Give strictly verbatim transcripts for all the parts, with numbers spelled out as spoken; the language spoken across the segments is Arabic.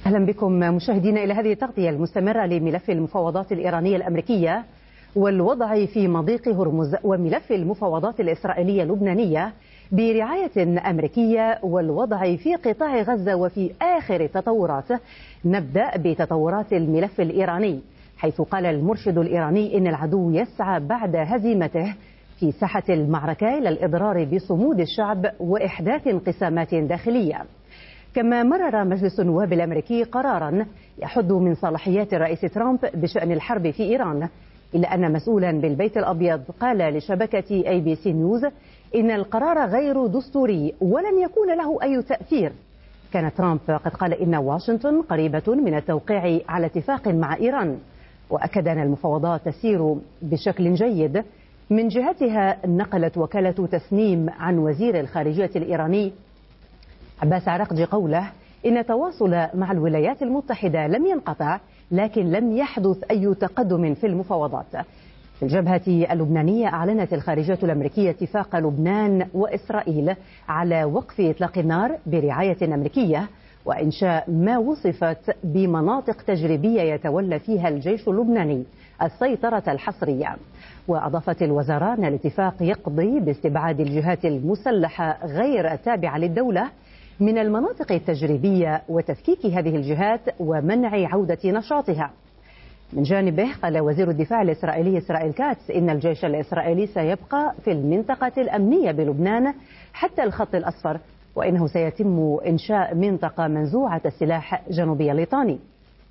أهلا بكم مشاهدينا إلى هذه التغطية المستمرة لملف المفاوضات الإيرانية الأمريكية والوضع في مضيق هرمز وملف المفاوضات الإسرائيلية اللبنانية برعاية أمريكية والوضع في قطاع غزة وفي آخر التطورات. نبدأ بتطورات الملف الإيراني، حيث قال المرشد الإيراني إن العدو يسعى بعد هزيمته في ساحة المعركة إلى الإضرار بصمود الشعب وإحداث انقسامات داخلية. كما مرر مجلس النواب الأمريكي قرارا يحد من صلاحيات الرئيس ترامب بشأن الحرب في إيران، إلا أن مسؤولا بالبيت الأبيض قال لشبكة أي بي سي نيوز إن القرار غير دستوري ولن يكون له أي تأثير. كان ترامب قد قال إن واشنطن قريبة من التوقيع على اتفاق مع إيران، وأكد أن المفاوضات تسير بشكل جيد. من جهتها نقلت وكالة تسنيم عن وزير الخارجية الإيراني عباس عراقجي قوله إن التواصل مع الولايات المتحدة لم ينقطع، لكن لم يحدث أي تقدم في المفاوضات. في الجبهة اللبنانية أعلنت الخارجية الأمريكية اتفاق لبنان وإسرائيل على وقف إطلاق النار برعاية أمريكية وإنشاء ما وصفت بمناطق تجريبية يتولى فيها الجيش اللبناني السيطرة الحصرية. وأضافت الوزارة أن الاتفاق يقضي باستبعاد الجهات المسلحة غير التابعة للدولة من المناطق التجريبية وتفكيك هذه الجهات ومنع عودة نشاطها. من جانبه قال وزير الدفاع الإسرائيلي إسرائيل كاتس إن الجيش الإسرائيلي سيبقى في المنطقة الأمنية بلبنان حتى الخط الأصفر، وإنه سيتم إنشاء منطقة منزوعة السلاح جنوبي ليطاني.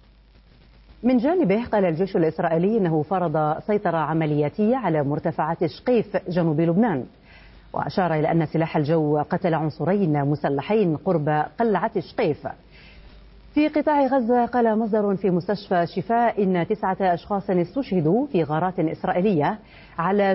من جانبه قال الجيش الإسرائيلي إنه فرض سيطرة عملياتية على مرتفعات شقيف جنوب لبنان، وأشار إلى أن سلاح الجو قتل عنصرين مسلحين قرب قلعة شقيف. في قطاع غزة قال مصدر في مستشفى شفاء إن تسعة أشخاص استشهدوا في غارات إسرائيلية على